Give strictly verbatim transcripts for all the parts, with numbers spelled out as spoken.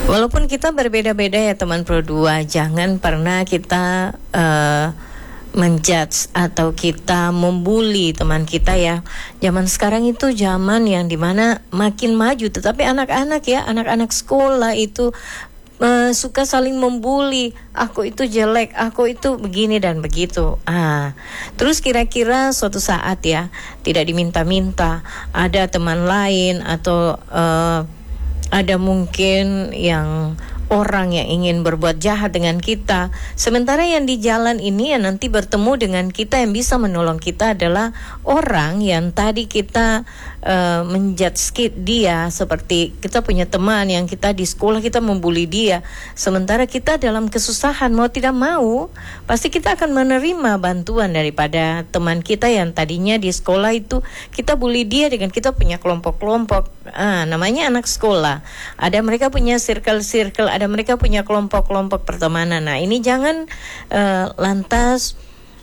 Walaupun kita berbeda-beda ya teman Pro dua, jangan pernah kita uh, menjudge atau kita membuli teman kita ya. Zaman sekarang itu zaman yang dimana makin maju, tetapi anak-anak ya, anak-anak sekolah itu uh, suka saling membuli. Aku itu jelek, aku itu begini dan begitu. Ah, terus kira-kira suatu saat ya, tidak diminta-minta, ada teman lain atau uh, ada mungkin yang orang yang ingin berbuat jahat dengan kita, sementara yang di jalan ini yang nanti bertemu dengan kita, yang bisa menolong kita adalah orang yang tadi kita uh, menjudge dia. Seperti kita punya teman yang kita di sekolah kita membuli dia, sementara kita dalam kesusahan, mau tidak mau pasti kita akan menerima bantuan daripada teman kita yang tadinya di sekolah itu kita bully dia dengan kita punya kelompok-kelompok. Ah, namanya anak sekolah, ada mereka punya circle-circle, ada mereka punya kelompok-kelompok pertemanan. Nah, ini jangan uh, lantas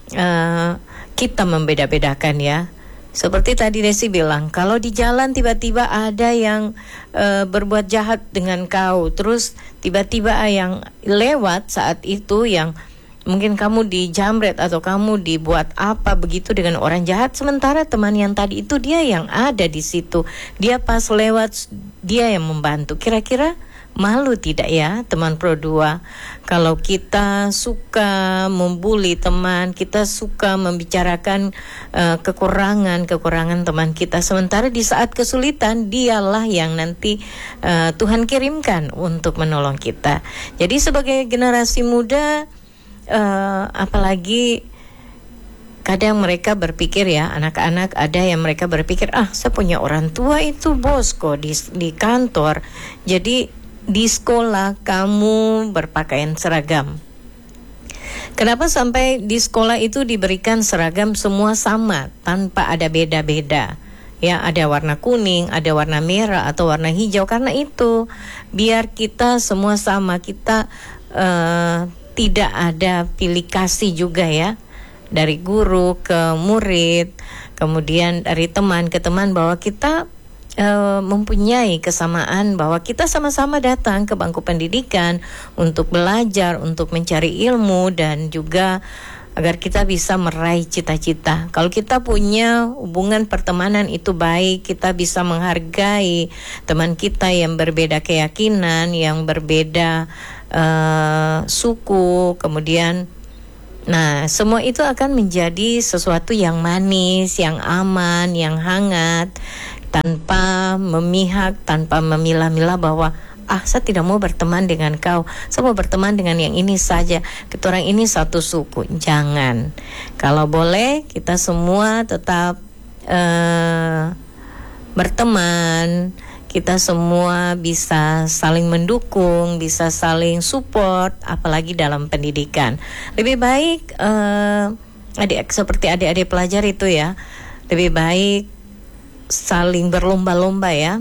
uh, kita membeda-bedakan ya. Seperti tadi Desi bilang, kalau di jalan tiba-tiba ada yang uh, berbuat jahat dengan kau, terus tiba-tiba yang lewat saat itu yang mungkin kamu dijamret atau kamu dibuat apa begitu dengan orang jahat, sementara teman yang tadi itu dia yang ada di situ, dia pas lewat dia yang membantu. Kira-kira malu tidak ya teman Pro dua kalau kita suka membuli teman, kita suka membicarakan uh, kekurangan-kekurangan teman kita, sementara di saat kesulitan dialah yang nanti uh, Tuhan kirimkan untuk menolong kita. Jadi sebagai generasi muda, Uh, apalagi kadang mereka berpikir ya, anak-anak ada yang mereka berpikir, ah saya punya orang tua itu bos kok di, di kantor, jadi di sekolah kamu berpakaian seragam. Kenapa sampai di sekolah itu diberikan seragam semua sama tanpa ada beda-beda? Ya, ada warna kuning, ada warna merah atau warna hijau, karena itu biar kita semua sama, kita uh, tidak ada pilih kasih juga ya, dari guru ke murid, kemudian dari teman ke teman, bahwa kita uh, mempunyai kesamaan, bahwa kita sama-sama datang ke bangku pendidikan untuk belajar, untuk mencari ilmu, dan juga agar kita bisa meraih cita-cita. Kalau kita punya hubungan pertemanan itu baik, kita bisa menghargai teman kita yang berbeda keyakinan, yang berbeda uh, suku, kemudian nah semua itu akan menjadi sesuatu yang manis, yang aman, yang hangat, tanpa memihak, tanpa memilah-milah bahwa ah saya tidak mau berteman dengan kau, saya mau berteman dengan yang ini saja, kita orang ini satu suku. Jangan. Kalau boleh kita semua tetap uh, berteman, kita semua bisa saling mendukung, bisa saling support, apalagi dalam pendidikan. Lebih baik uh, adik seperti adik-adik pelajar itu ya, lebih baik saling berlomba-lomba ya,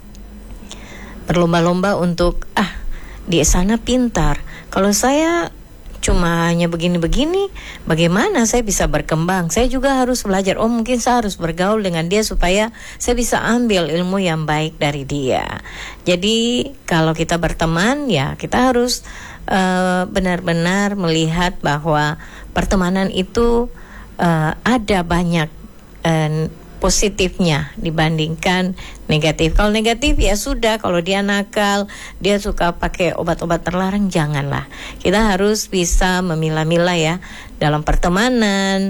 berlomba-lomba untuk ah di sana pintar, kalau saya cuma hanya begini-begini, bagaimana saya bisa berkembang? Saya juga harus belajar. Oh mungkin saya harus bergaul dengan dia supaya saya bisa ambil ilmu yang baik dari dia. Jadi kalau kita berteman ya kita harus uh, benar-benar melihat bahwa pertemanan itu uh, ada banyak uh, positifnya dibandingkan negatif. Kalau negatif ya sudah, kalau dia nakal, dia suka pakai obat-obat terlarang, janganlah. Kita harus bisa memilah-milah ya dalam pertemanan,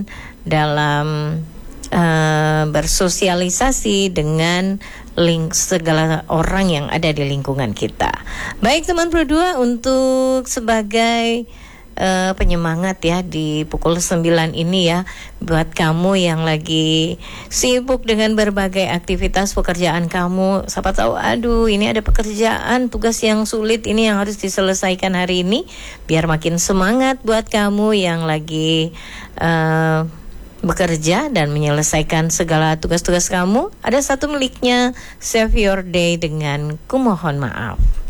dalam uh, bersosialisasi dengan link segala orang yang ada di lingkungan kita. Baik teman Pro dua, untuk sebagai Uh, penyemangat ya di pukul sembilan ini ya, buat kamu yang lagi sibuk dengan berbagai aktivitas pekerjaan kamu, siapa tahu aduh ini ada pekerjaan tugas yang sulit ini yang harus diselesaikan hari ini, biar makin semangat buat kamu yang lagi uh, bekerja dan menyelesaikan segala tugas-tugas kamu. Ada satu miliknya, Save Your Day dengan Kumohon Maaf.